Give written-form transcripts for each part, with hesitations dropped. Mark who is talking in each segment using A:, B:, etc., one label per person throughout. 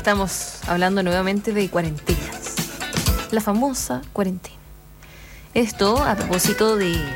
A: estamos hablando nuevamente de cuarentenas. La famosa cuarentena. Esto a propósito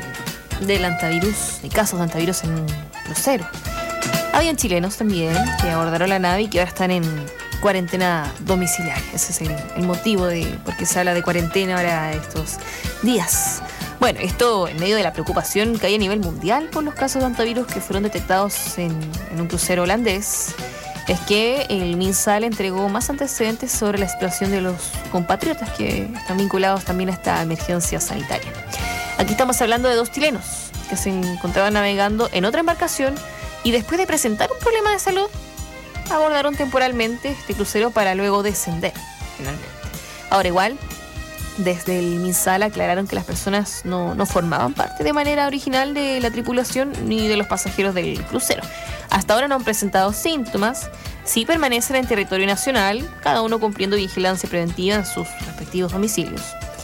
A: del antivirus, de casos de antivirus en crucero. Habían chilenos también que abordaron la nave y que ahora están en cuarentena domiciliaria. Ese es el motivo de por qué se habla de cuarentena ahora estos días. Bueno, esto en medio de la preocupación que hay a nivel mundial por los casos de antivirus que fueron detectados en un crucero holandés. Es que el MinSal entregó más antecedentes sobre la situación de los compatriotas que están vinculados también a esta emergencia sanitaria. Aquí estamos hablando de 2 chilenos que se encontraban navegando en otra embarcación y después de presentar un problema de salud, abordaron temporalmente este crucero para luego descender, finalmente. Ahora igual, desde el MinSal aclararon que las personas no formaban parte de manera original de la tripulación ni de los pasajeros del crucero. Hasta ahora no han presentado síntomas, sí permanecen en territorio nacional, cada uno cumpliendo vigilancia preventiva en sus respectivos domicilios.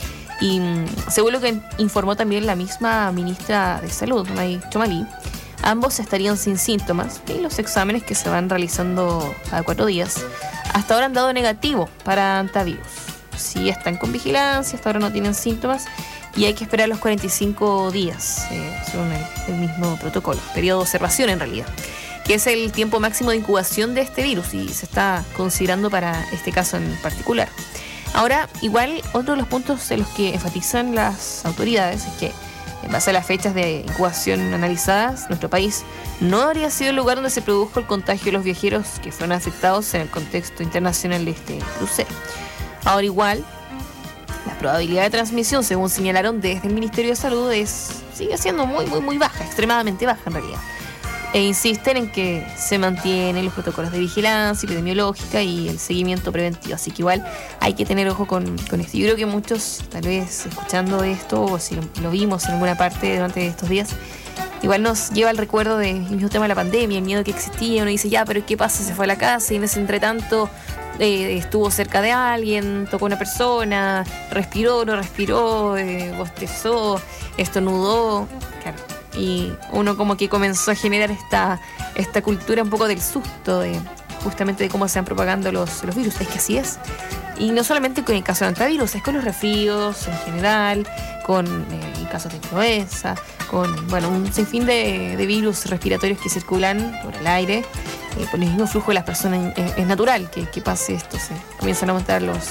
A: Y según lo que informó también la misma ministra de Salud, May Chomalí, ambos estarían sin síntomas y los exámenes que se van realizando cada 4 días hasta ahora han dado negativo para antivirus. Sí están con vigilancia, hasta ahora no tienen síntomas y hay que esperar los 45 días, según el mismo protocolo, periodo de observación en realidad, que es el tiempo máximo de incubación de este virus y se está considerando para este caso en particular. Ahora, igual, otro de los puntos en los que enfatizan las autoridades es que, en base a las fechas de incubación analizadas, nuestro país no habría sido el lugar donde se produjo el contagio de los viajeros que fueron afectados en el contexto internacional de este crucero. Ahora igual, la probabilidad de transmisión, según señalaron desde el Ministerio de Salud, sigue siendo muy baja, extremadamente baja en realidad. E insisten en que se mantienen los protocolos de vigilancia epidemiológica y el seguimiento preventivo. Así que igual hay que tener ojo con esto. Yo creo que muchos, tal vez escuchando esto, o si lo vimos en alguna parte durante estos días, igual nos lleva al recuerdo del mismo tema de la pandemia, el miedo que existía. Uno dice, ya, pero ¿qué pasa? Se fue a la casa y en ese entretanto estuvo cerca de alguien, tocó a una persona, respiró, no respiró, bostezó, estornudó. Claro. Y uno como que comenzó a generar esta cultura un poco del susto, justamente de cómo se van propagando los virus. Es que así es. Y no solamente con el caso de antivirus, es con los resfríos en general, con casos de influenza, con un sinfín de virus respiratorios que circulan por el aire. Por el mismo flujo de las personas es natural que pase esto. Se comienzan a aumentar los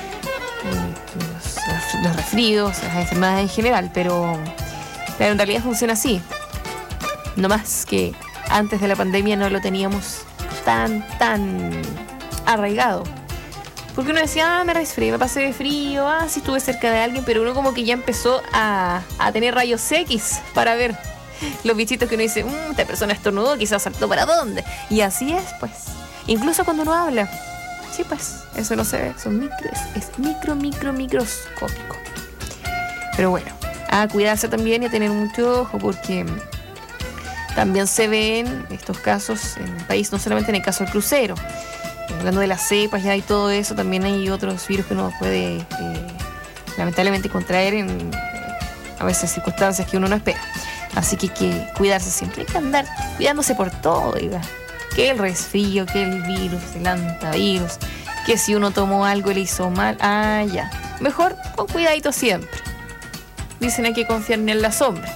A: resfríos, las enfermedades en general, pero en realidad funciona así. No más que antes de la pandemia no lo teníamos tan arraigado. Porque uno decía, me resfrié, me pasé de frío, sí estuve cerca de alguien, pero uno como que ya empezó a tener rayos X para ver los bichitos que uno dice, esta persona estornudó, quizás saltó para dónde. Y así es, pues. Incluso cuando uno habla. Sí, pues, eso no se ve, es microscópico. Pero bueno, a cuidarse también y a tener mucho ojo porque también se ven estos casos en el país, no solamente en el caso del crucero. Hablando de las cepas ya y todo eso, también hay otros virus que uno puede lamentablemente contraer en a veces circunstancias que uno no espera. Así que hay que cuidarse siempre, hay que andar cuidándose por todo, diga. Que el resfrío, que el virus, el antivirus, que si uno tomó algo y le hizo mal, ya. Mejor con cuidadito siempre. Dicen hay que confiar en la sombra.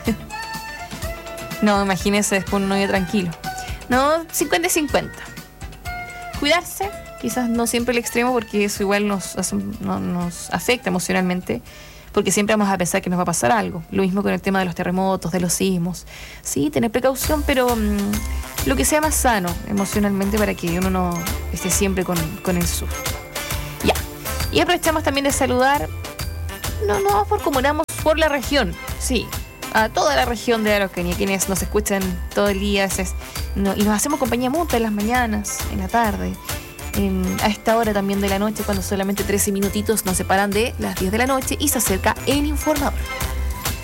A: No, imagínese después uno ya tranquilo. No, 50-50. Cuidarse, quizás no siempre el extremo, porque eso igual nos afecta emocionalmente, porque siempre vamos a pensar que nos va a pasar algo. Lo mismo con el tema de los terremotos, de los sismos. Sí, tener precaución, pero lo que sea más sano emocionalmente para que uno no esté siempre con el susto. Ya. Y aprovechamos también de saludar, no por comunamos, por la región, sí, a toda la región de Araucanía, quienes nos escuchan todo el día, y nos hacemos compañía mutua en las mañanas, en la tarde, a esta hora también de la noche, cuando solamente 13 minutitos nos separan de las 10 de la noche y se acerca el informador.